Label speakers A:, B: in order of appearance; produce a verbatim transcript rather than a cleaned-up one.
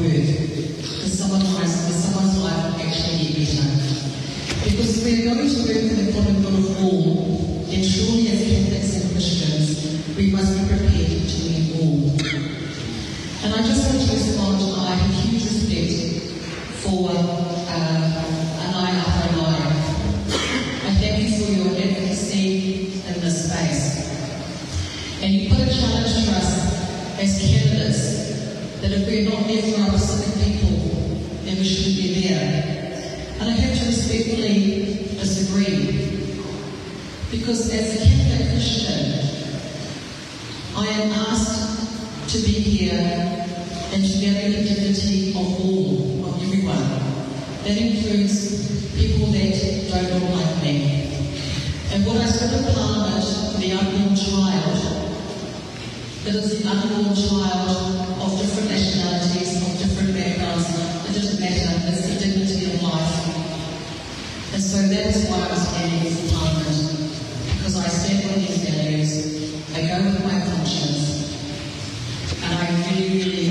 A: word, that someone lives, that someone's life will actually get better. Because if we're going to work in the common good of all, then surely as Catholics and Christians, we must be prepared to meet all. And I just want to respond, I have huge respect for uh, Anaya Apanaya. I thank you for your advocacy in this space. And you put a challenge to us as candidates that if we're not there for our Pacific people, then we shouldn't be there. And I have to respectfully disagree. Because as a Catholic Christian, I am asked to be here and to value the dignity of all, of everyone. That includes people that don't look like me. And what I stood in Parliament for the unborn child, that is the unborn child of different nationalities, of different backgrounds, it doesn't matter, it's the dignity of life. And so that is why I'm standing for Parliament, because I stand on these values, I go with my conscience, and I really, really